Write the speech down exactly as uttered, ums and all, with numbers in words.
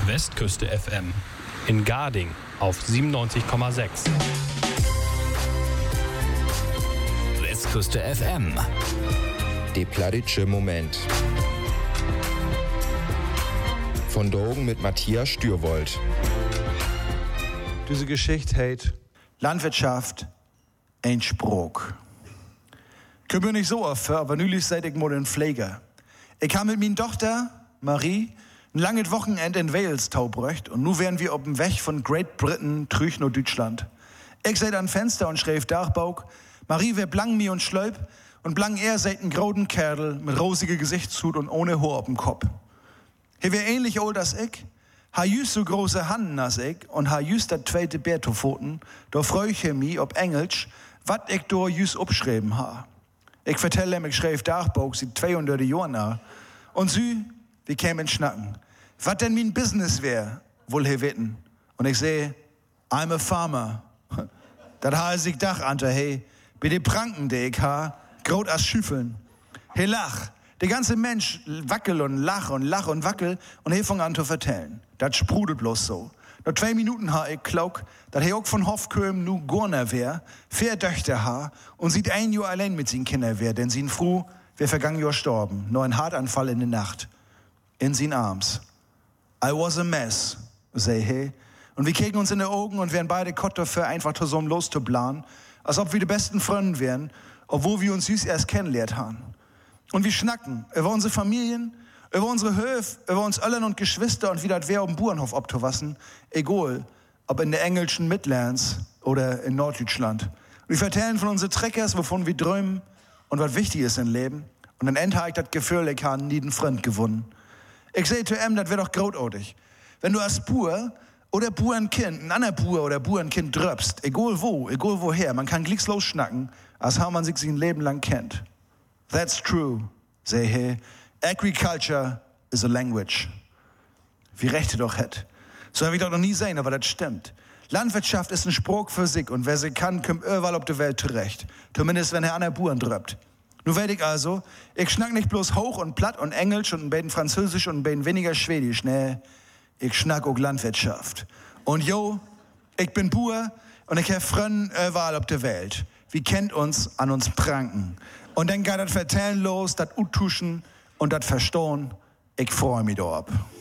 Westküste F M. In Garding auf siebenundneunzig Komma sechs. Westküste F M. Die Pladitsche Moment. Von Drogen mit Matthias Stürwold. Diese Geschichte heißt Landwirtschaft, ein Spruch. Ich bin nicht so oft, aber nülich seit ich mal den Pfleger. Ich habe mit meiner Tochter, Marie, ein langes Wochenende in Wales taubröcht und nu wären wir auf dem Weg von Great Britain trüch nach Deutschland. Ich seit am Fenster und schreif Dachbauch, Marie wär blang mi und schlöp und blang er seit ein grauden Kerl mit rosiger Gesichtshut und ohne Haar auf dem Kopf. He wär ähnlich old als ich, ha jüst so große Handen als ich und ha jüst dat zweite Bärtofoten, da freu ich mi ob Englisch, wat ich do jüst abschreiben ha. Ich vertelle ihm, ich schreib Dachbauch, sie zweihundert Jahre nach. Und sie, wir kämen schnacken. Was denn mein Business wär, wohl he witten. Und ich seh, I'm a farmer. Dat heißt ich dach ante, hey, bei de Pranken, de ich ha, grot as Schüffeln. He lach. Der ganze Mensch wackel und lach und lach und wackel und he fang an zu vertellen. Dat sprudelt bloß so. Nach zwei Minuten ha ich klauk, dat he auch von Hofköm nu Gurner wär, vier Töchter ha und sieht ein Jahr allein mit sin Kinder wär, denn sin Fru wär vergangen Jahr storben, nur ein Hartanfall in der Nacht. In sin Arms. I was a mess, say he. Und wir keken uns in die Augen und wären beide Kott dafür, einfach zusammen loszublahen, als ob wir die besten Freunde wären, obwohl wir uns süß erst kennenlernt haben. Und wir schnacken über unsere Familien, über unsere Höfe, über uns Öllern und Geschwister und wie das wär auf dem Bauernhof obzuwassen, egal, ob in der englischen Midlands oder in Norddeutschland. Und wir vertellen von unseren Treckers, wovon wir träumen und was wichtig ist im Leben. Und dann endlich das Gefühl, ich habe nie einen Freund gewonnen. Ich seh zu ihm, das wär doch großartig. Wenn du als Bauer oder Bauernkind, ein anderer Bauer oder Bauernkind dröpst, egal wo, egal woher, man kann glicks losschnacken, als how man sich sein Leben lang kennt. That's true, say he. Agriculture is a language. Wie recht ihr doch hätt. So hab ich doch noch nie sehen, aber das stimmt. Landwirtschaft ist ein Spruch für sich und wer sie kann, kommt überall auf der Welt zurecht. Zumindest wenn er an der Bauern dröppt. Nun werd ich also, ich schnack nicht bloß hoch und platt und Englisch und ein bisschen Französisch und ein bisschen weniger Schwedisch, nee. Ich schnack auch Landwirtschaft. Und jo, ich bin Bauer und ich hab Freunde überall auf der Welt. Wie kennt uns an uns pranken. Und dann geht das Vertellen los, das Uttuschen und das Verstohn. Ich freu mich da ab.